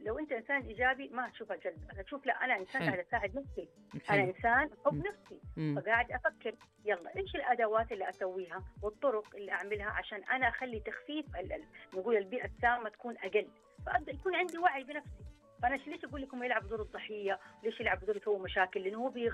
لو انت انسان ايجابي ما تشوفها جلد، انا اشوف لا، انا انسان حلو. قاعد اساعد نفسي، انا حلو. انسان احب مم. نفسي، مم. فقاعد افكر يلا ايش الادوات اللي اسويها والطرق اللي اعملها عشان انا اخلي تخفيف نقول البيئه السامه تكون اقل، فابدا يكون عندي وعي بنفسي. فانا ليش اقول لكم يلعب دور الضحيه، ليش يلعب دور يسوي مشاكل؟ لانه هو